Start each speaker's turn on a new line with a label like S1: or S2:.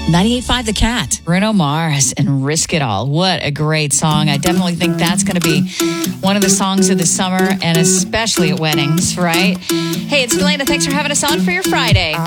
S1: 98.5 The Cat.
S2: Bruno Mars and Risk It All. What a great song. I definitely think that's going to be one of the songs of the summer, and especially at weddings, right? Hey, it's Delana. Thanks for having us on for your Friday.